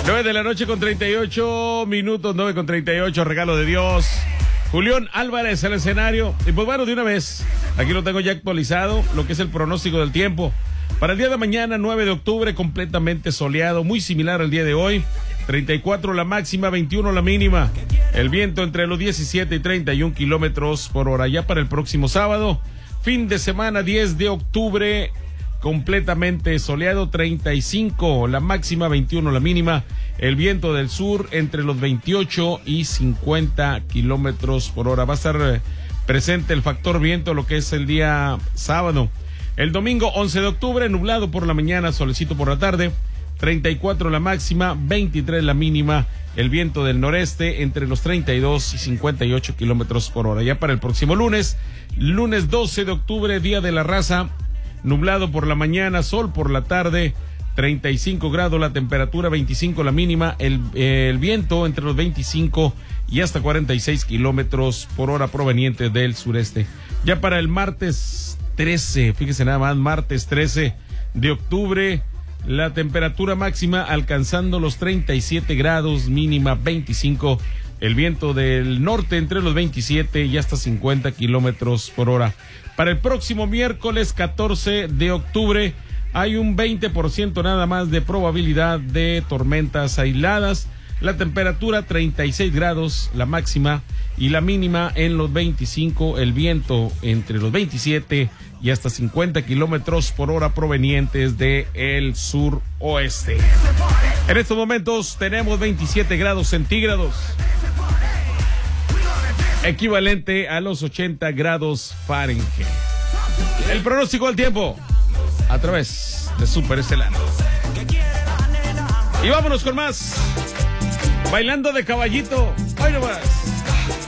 9 de la noche con 38 minutos, 9 con 38, regalo de Dios. Julián Álvarez al escenario. Y pues bueno, de una vez, aquí lo tengo ya actualizado, lo que es el pronóstico del tiempo. Para el día de mañana, 9 de octubre, completamente soleado, muy similar al día de hoy. 34 la máxima, 21 la mínima. El viento entre los 17 y 31 kilómetros por hora. Ya para el próximo sábado, fin de semana, 10 de octubre, completamente soleado, 35 la máxima, 21 la mínima. El viento del sur entre los 28 y 50 kilómetros por hora. Va a estar presente el factor viento lo que es el día sábado. El domingo 11 de octubre, nublado por la mañana, solecito por la tarde, 34 la máxima, 23 la mínima. El viento del noreste entre los 32 y 58 kilómetros por hora. Ya para el próximo lunes 12 de octubre, día de la raza, nublado por la mañana, sol por la tarde, 35 grados la temperatura, 25 la mínima, el viento entre los 25 y hasta 46 kilómetros por hora proveniente del sureste. Ya para el martes 13, fíjese nada más, martes 13 de octubre, la temperatura máxima alcanzando los 37 grados, mínima 25, el viento del norte entre los 27 y hasta 50 kilómetros por hora. Para el próximo miércoles 14 de octubre hay un 20% nada más de probabilidad de tormentas aisladas. La temperatura 36 grados, la máxima, y la mínima en los 25, el viento entre los 27 y hasta 50 kilómetros por hora provenientes del suroeste. En estos momentos tenemos 27 grados centígrados, equivalente a los 80 grados Fahrenheit. El pronóstico del tiempo a través de Super Estelar. Y vámonos con más. Bailando de caballito. ¡Ay, no más!